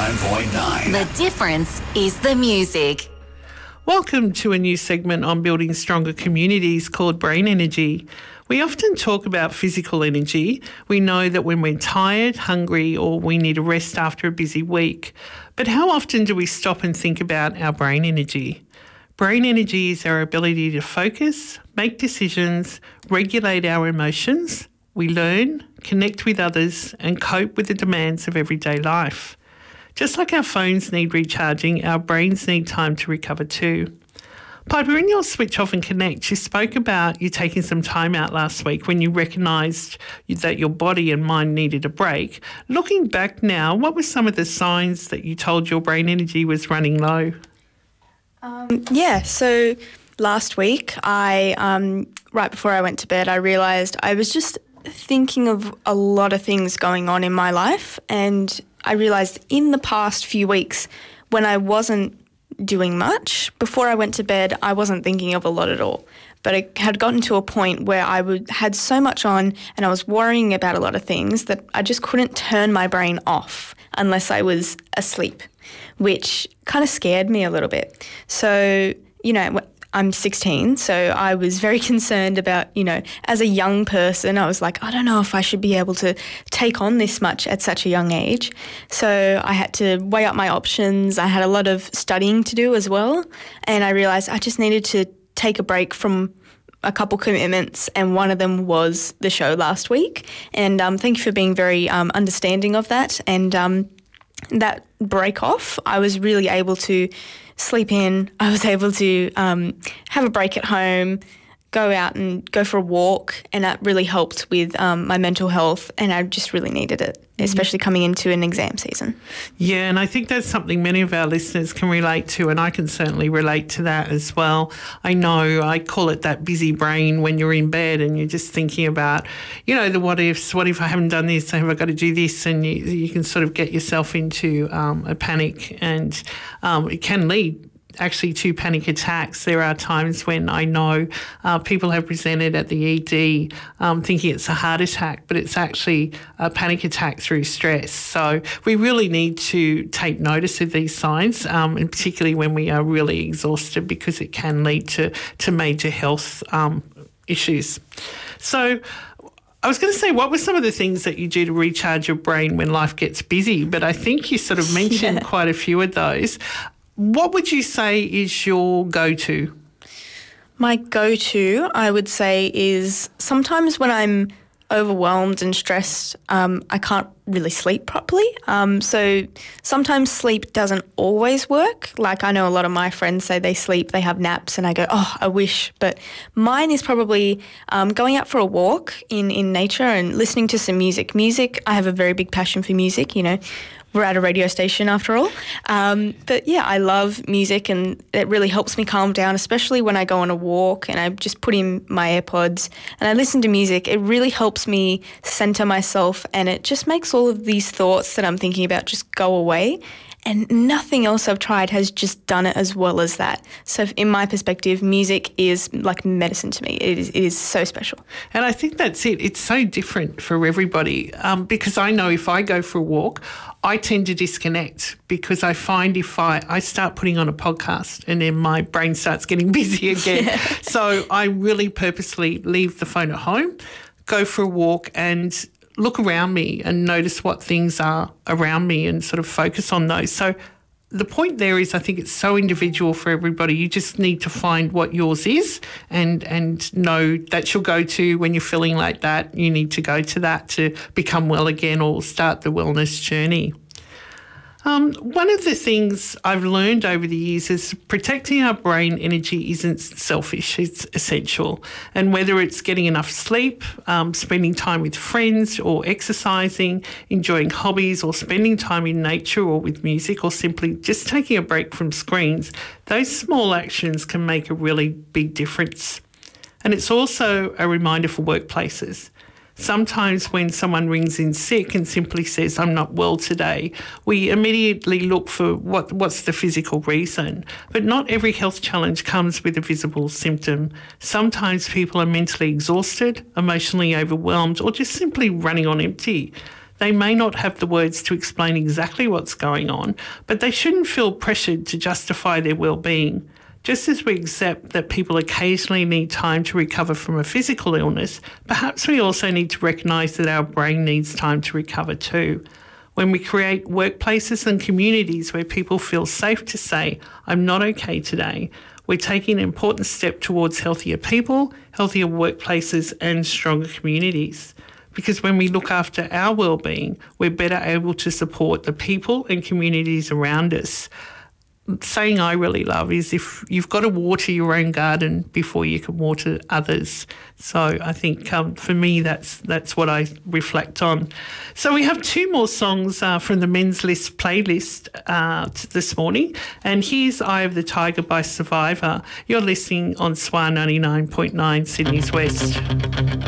89.9. The difference is the music. Welcome to a new segment on building stronger communities called Brain Energy. We often talk about physical energy. We know that when we're tired, hungry, or we need a rest after a busy week. But how often do we stop and think about our brain energy? Brain energy is our ability to focus, make decisions, regulate our emotions. We learn, connect with others, and cope with the demands of everyday life. Just like our phones need recharging, our brains need time to recover too. Piper, in your Switch Off and Connect, you spoke about you taking some time out last week when you recognised that your body and mind needed a break. Looking back now, what were some of the signs that you told your brain energy was running low? So last week, right before I went to bed, I realised I was just thinking of a lot of things going on in my life, and I realised in the past few weeks when I wasn't doing much, before I went to bed, I wasn't thinking of a lot at all. But I had gotten to a point where had so much on and I was worrying about a lot of things that I just couldn't turn my brain off unless I was asleep, which kind of scared me a little bit. So, I'm 16, so I was very concerned about, as a young person, I was like, I don't know if I should be able to take on this much at such a young age. So I had to weigh up my options. I had a lot of studying to do as well, and I realised I just needed to take a break from a couple commitments, and one of them was the show last week. And thank you for being very understanding of that. And that break off, I was really able to sleep in. I was able to have a break at home, go out and go for a walk, and that really helped with my mental health, and I just really needed it, especially coming into an exam season. Yeah, and I think that's something many of our listeners can relate to, and I can certainly relate to that as well. I know I call it that busy brain when you're in bed and you're just thinking about, the what ifs, what if I haven't done this, have I got to do this, and you can sort of get yourself into a panic, and it can lead actually to panic attacks. There are times when I know people have presented at the ED thinking it's a heart attack, but it's actually a panic attack through stress. So we really need to take notice of these signs, and particularly when we are really exhausted, because it can lead to major health issues. So I was going to say, what were some of the things that you do to recharge your brain when life gets busy? But I think you sort of mentioned quite a few of those. What would you say is your go-to? My go-to, I would say, is sometimes when I'm overwhelmed and stressed, I can't really sleep properly. So sometimes sleep doesn't always work. Like, I know a lot of my friends say they sleep, they have naps, and I go, oh, I wish. But mine is probably going out for a walk in nature and listening to some music. Music, I have a very big passion for music, We're at a radio station after all. But yeah, I love music, and it really helps me calm down, especially when I go on a walk and I just put in my AirPods and I listen to music. It really helps me center myself, and it just makes all of these thoughts that I'm thinking about just go away. And nothing else I've tried has just done it as well as that. So in my perspective, music is like medicine to me. It is so special. And I think that's it. It's so different for everybody, because I know if I go for a walk, I tend to disconnect, because I find if I start putting on a podcast and then my brain starts getting busy again. Yeah. So I really purposely leave the phone at home, go for a walk and look around me and notice what things are around me and sort of focus on those. So the point there is, I think it's so individual for everybody. You just need to find what yours is and know that's your go-to when you're feeling like that. You need to go to that to become well again or start the wellness journey. One of the things I've learned over the years is protecting our brain energy isn't selfish, it's essential. And whether it's getting enough sleep, spending time with friends or exercising, enjoying hobbies or spending time in nature or with music, or simply just taking a break from screens, those small actions can make a really big difference. And it's also a reminder for workplaces. Sometimes when someone rings in sick and simply says, I'm not well today, we immediately look for what's the physical reason. But not every health challenge comes with a visible symptom. Sometimes people are mentally exhausted, emotionally overwhelmed, or just simply running on empty. They may not have the words to explain exactly what's going on, but they shouldn't feel pressured to justify their well-being. Just as we accept that people occasionally need time to recover from a physical illness, perhaps we also need to recognise that our brain needs time to recover too. When we create workplaces and communities where people feel safe to say, I'm not okay today, we're taking an important step towards healthier people, healthier workplaces and stronger communities. Because when we look after our well-being, we're better able to support the people and communities around us. Saying I really love is if you've got to water your own garden before you can water others. So I think for me that's what I reflect on. So we have two more songs from the Men's List playlist this morning, and here's Eye of the Tiger by Survivor. You're listening on SWAR 99.9 Sydney's West.